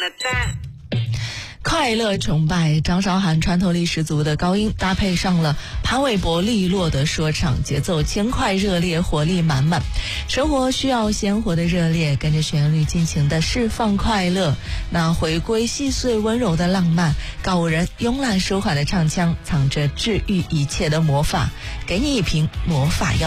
快乐崇拜，张韶涵穿透力十足的高音，搭配上了潘玮柏利落的说唱，节奏轻快热烈，活力满满。生活需要鲜活的热烈，跟着旋律尽情的释放快乐。那回归细碎温柔的浪漫，告五人慵懒舒缓的唱腔，藏着治愈一切的魔法。给你一瓶魔法药。